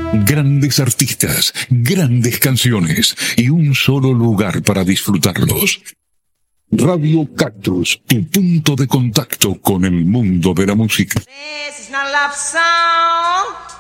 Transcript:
Grandes artistas, grandes canciones y un solo lugar para disfrutarlos. Radio Cactus, tu punto de contacto con el mundo de la música. This is not a love song.